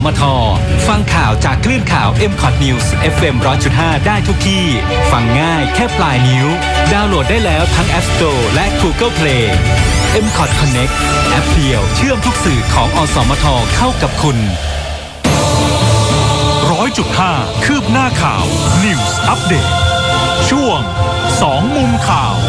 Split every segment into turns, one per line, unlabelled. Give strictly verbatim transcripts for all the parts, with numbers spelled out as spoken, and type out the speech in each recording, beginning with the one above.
มท.ฟังข่าวจากคลื่นข่าว เอ็ม คอท News เอฟ เอ็ม หนึ่งร้อยจุดห้า ได้ทุกที่ฟังง่ายแค่ปลายนิ้วดาวน์โหลดได้แล้วทั้ง App Store และ Google Play เอ็ม คอท Connect แอปเดียวเชื่อมทุกสื่อของอสมทเข้ากับคุณ
ร้อยจุดห้า คืบหน้าข่าว News Update ช่วงสองมุมข่าว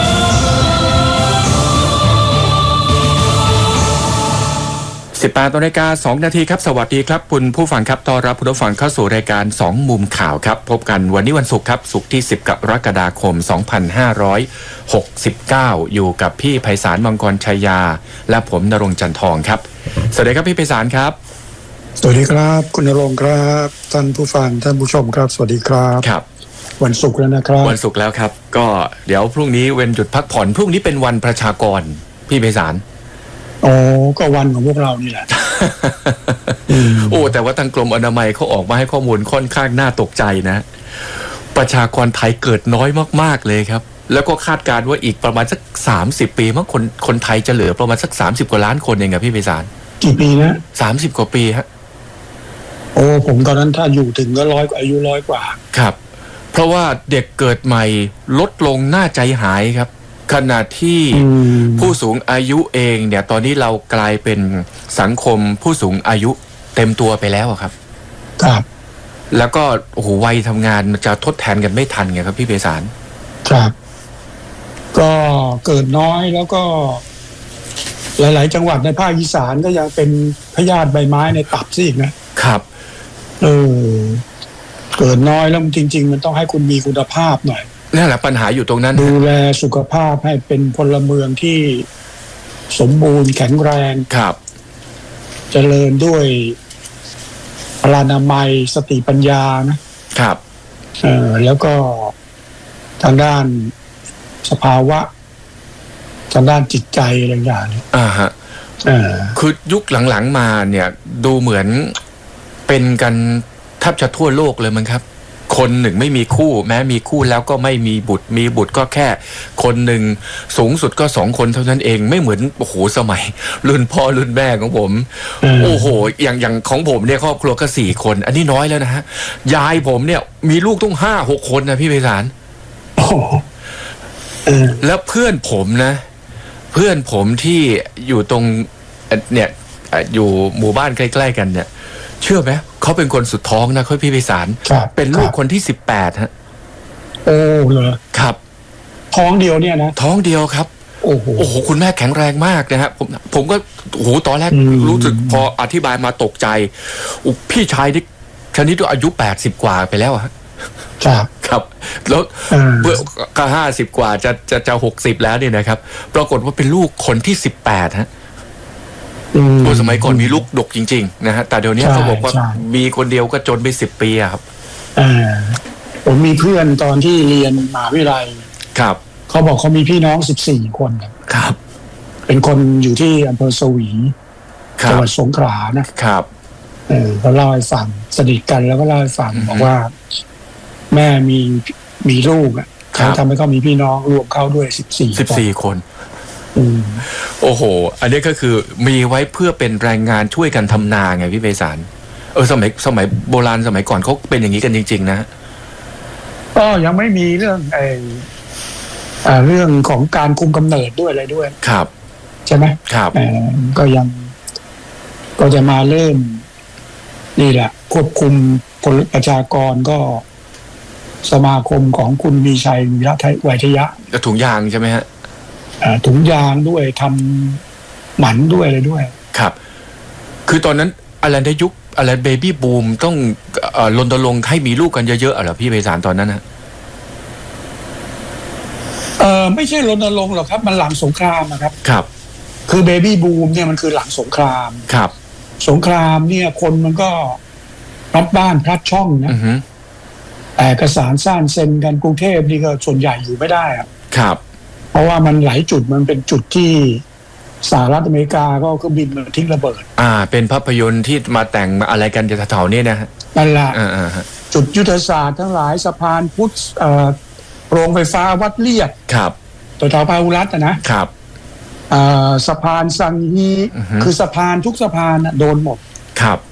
สิบแปดนาฬิกาสองนาทีครับสวัสดีครับคุณผู้ฟังครับต้อนรับผู้ฟังเข้าสู่รายการสองมุมข่าวครับพบกันวันนี้วันศุกร์ครับศุกร์ที่สิบกรกฎาคมสองพันห้าร้อยหกสิบเก้าอยู่กับพี่ไพศาลมังกรชัยยาและผมณรงค์จันทองครับสวัสดีครับพี่ไพศาลครับ
สวัสดีครับคุณณรงค์ครับท่านผู้ฟังท่านผู้ชมครับสวัสดีครับ
ครับ
วันศุกร์แล้วนะครับ
วันศุกร์แล้วครับก็เดี๋ยวพรุ่งนี้เว้นหยุดพักผ่อนพรุ่งนี้เป็นวันประชากรพี่ไพศาล
โอ้ก็วันของพวกเรานี่แหละ
โอ้แต่ว่าทางกรมอนามัยเขาออกมาให้ข้อมูลค่อนข้างน่าตกใจนะประชากรไทยเกิดน้อยมากๆเลยครับแล้วก็คาดการณ์ว่าอีกประมาณสักสามสิบปีมั้งคนคนไทยจะเหลือประมาณสักสามสิบกว่าล้านคนเองอะพี่ไพศาล
กี่ปีนะ
สามสิบกว่าปีฮะ
โอ้ผมตอนนั้นถ้าอยู่ถึงก็ร้อยกว่าอายุร้อยกว่า
ครับเพราะว่าเด็กเกิดใหม่ลดลงน่าใจหายครับขณะที่ผู้สูงอายุเองเนี่ยตอนนี้เรากลายเป็นสังคมผู้สูงอายุเต็มตัวไปแล้วครับ
ครับ
แล้วก็โอ้โหวัยทำงานจะทดแทนกันไม่ทันไงครับพี่ไพศาล
ครับก็เกิดน้อยแล้วก็หลายๆจังหวัดในภาคอีสานก็ยังเป็นพยาธิใบไม้ในตับซะอีกนะครับเออเกิดน้อยแล้วจริงๆมันต้องให้คุณมีคุณภาพหน่อย
นั่นแหละปัญหาอยู่ตรงนั้น
ดูแลสุขภาพให้เป็นพลเมืองที่สมบูรณ์แข็งแรง
ครับ
เจริญด้วยพลานามัยสติปัญญานะครับเออแล้วก็ทางด้านสภาวะทางด้านจิตใจอะไรอย่างนี้
อ่าฮะ
เออ
คือยุคหลังๆมาเนี่ยดูเหมือนเป็นกันแทบจะทั่วโลกเลยมั้งครับคนหนึ่งไม่มีคู่แม้มีคู่แล้วก็ไม่มีบุตรมีบุตรก็แค่คนหนึ่งสูงสุดก็สองคนเท่านั้นเองไม่เหมือนโอ้โหสมัยรุ่นพ่อรุ่นแม่ของผมโอ้โหอย่างอย่างของผมเนี่ยครอบครัวก็สี่คนอันนี้น้อยแล้วนะฮะยายผมเนี่ยมีลูกต้องห้าหกคนนะพี่ไพศาลแล้วเพื่อนผมนะเพื่อนผมที่อยู่ตรงเนี่ยอยู่หมู่บ้านใกล้ๆกันเนี่ยเชื่อไหมเขาเป็นคนสุดท้องนะเขาพี่ไพศาลเป็นลูกคนที่สิบแปดฮะ
โอ้เหรอ
ครับ
ท้องเดียวเนี่ยนะ
ท้องเดียวครับ
โอ้โห
โอ้โหคุณแม่แข็งแรงมากนะฮะผมผมก็โอ้โหตอนแรกรู้สึกพออธิบายมาตกใจพี่ชายที่ชนิดว่าอายุแปดสิบกว่าไปแล้วฮะ
ครับ
ครับแล้วเพื่อก็ห้าสิบกว่าจะจะจะหกสิบแล้วเนี่ยนะครับปรากฏว่าเป็นลูกคนที่สิบแปดฮะโอ้สมัยก่อนมีลูกดกจริงๆนะฮะแต่เดี๋ยวนี้เขาบอกว่ามีคนเดียวก็จนไปสิบปีครับ
อ่าผมมีเพื่อนตอนที่เรียนมหาวิทยาลัย
ครับ
เขาบอกเขามีพี่น้องสิบสี่คน
ครับ
เป็นคนอยู่ที่อำเภอสวีจังหวัดสงขลานะครับเออเขาเล่าให้ฟังสนิทกันแล้วก็เล่าให้ฟังบอกว่าแม่มีมีลูกอ่ะเขาทำให้เขามีพี่น้องรวมเข้าด้วยสิบสี่
สิบสี่คนโอ้โหอันนี้ก็คือมีไว้เพื่อเป็นแรงงานช่วยกันทำนาไงพี่ไพศาลเออสมัยสมัยโบราณสมัยก่อนเขาเป็นอย่างนี้กันจริงๆนะ
ก็ยังไม่มีเรื่องไอ้อ่าเรื่องของการคุมกำเนิดด้วยอะไรด้วย
ครับ
ใช่ไหม
ครับ
ก็ยังก็จะมาเริ่มนี่แหละควบคุมพลประชากรก็สมาคมของคุณมีชัยวิระไวทยะ
ถุงยางใช่ไหมฮะ
ถุงยางด้วยทำหมันด้วยอะไรด้วย
ครับคือตอนนั้นอะไรในยุคอะไรเบบี้บูมต้องรณรงค์ให้มีลูกกันเยอะๆเหรอพี่ไพศาลตอนนั้นนะ
เออไม่ใช่รณรงค์หรอกครับมันหลังสงครามนะครับ
ครับ
คือเบบี้บูมเนี่ยมันคือหลังสงคราม
ครับ
สงครามเนี่ยคนมันก็พลัดบ้านพลัดช่องนะแต่เอกสารสร้างเซ็นกันกรุงเทพนี่ก็ส่วนใหญ่อยู่ไม่ได้
ครับ
เพราะว่ามันหลายจุดมันเป็นจุดที่สหรัฐอเมริกาก็เครื่องบินมาทิ้งระเบิด
อ่าเป็นภาพยนตร์ที่มาแต่งมาอะไรกันจะแถวๆนี้นะฮะ
นั่นแหละ
อ่า
จุดยุทธศาสตร์ทั้งหลายสะพานพุทธเอ่อโรงไฟฟ้าวัดเลียด
ครับ
ตัวแถวพาหุรัตน์นะครับอ่าสะพานซังฮีคือสะพานทุกสะพานโดนหมด
ครับ